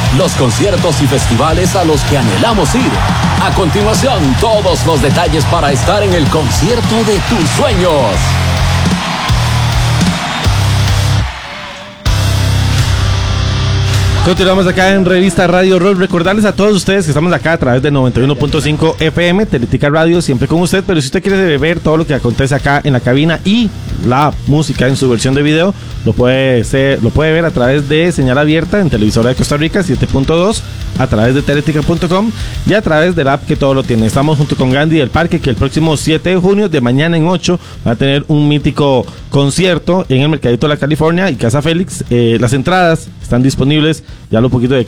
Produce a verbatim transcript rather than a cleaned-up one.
los conciertos y festivales a los que anhelamos ir. A continuación, todos los detalles para estar en el concierto de tus sueños. Continuamos acá en Revista Radio Roll. Recordarles a todos ustedes que estamos acá a través de noventa y uno punto cinco F M, Teletica Radio, siempre con usted. Pero si usted quiere ver todo lo que acontece acá en la cabina y la música en su versión de video, lo puede, ser, lo puede ver a través de señal abierta en Televisora de Costa Rica siete punto dos, a través de teletica punto com y a través del app que todo lo tiene. Estamos junto con Gandhi del Parque, que el próximo siete de junio, de mañana en ocho, va a tener un mítico concierto en el Mercadito de la California y Casa Félix. Eh, las entradas están disponibles, ya lo poquito de